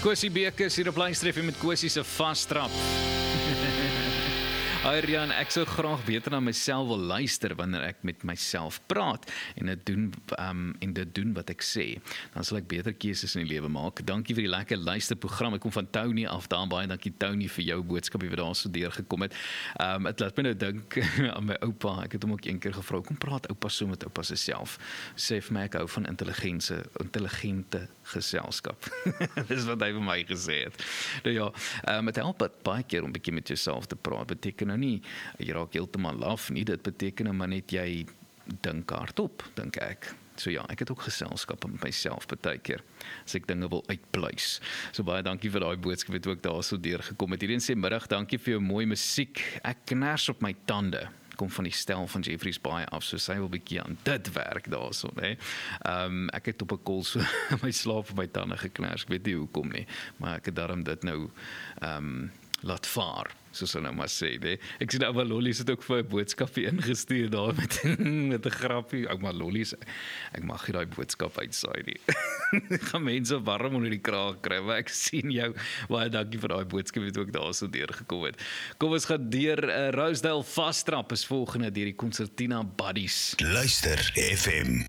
Kosie Bekes hier op Luister FM met Kosie se vastrap. Adrian, ek sou graag beter na myself wil luister wanneer ek met myself praat en dit doen wat ek sê. Dan sal ek beter keuses in die lewe maak. Dankie vir die lekker luisterprogram. Ek kom van Tony af daar. Baie dankie Tony vir jou boodskapie wat daar so deurgekom het. Het laat my nou dink aan my oupa. Ek het hom ook een keer gevra, kom praat oupa so met oupa se self. Sê vir my ek hou van intelligente geselskap. Dis wat hy vir my gesê het. Nou ja, het help baie keer om 'n bietjie met jouself te praat. Beteken nou nie, jy raak heeltemal laf nie, dit beteken nou maar net jy dink hardop, dink ek. So ja, ek het ook geselskap met myself baie keer, as ek dinge wil uitpluis. So baie dankie vir daai boodskap wat ook daar so deurgekom het. Hierdie sê middag, dankie vir jou mooi musiek. Ek kners op my tande. Kom van die stel van Jeffrey's Baie af, so sy wil bietjie aan dit werk daarso, né? Ek het op 'n kol so my slaap op my tande gekners. Ek weet nie hoekom nie, maar ek het daarom dit nou laat vaar, soos hulle nou maar sê, né? Ek sien nou maar Lollies het ook vir 'n boodskapie ingestuur daar met 'n grappie. Ou maar Lollies, ek mag nie daai boodskap uitsaai nie. Gaan mense warm onder die kraag kry, maar ek sien jou. Baie dankie vir daai boodskap wat ook daar so deurgekom het. Kom ons gaan deur Rosedale Vastrap is volgende deur die Concertina Buddies. Luister FM.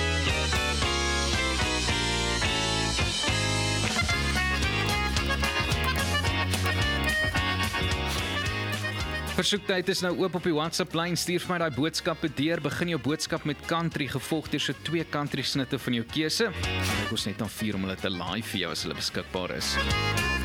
Versoektyd is nou oop op die WhatsApp-lyn. Stuur vir my daai boodskappe deur. Begin jou boodskap met country, gevolg deur so 2 country snitte van jou keuse. Ek ons net dan 4 om hulle te live vir jou as hulle beskikbaar is.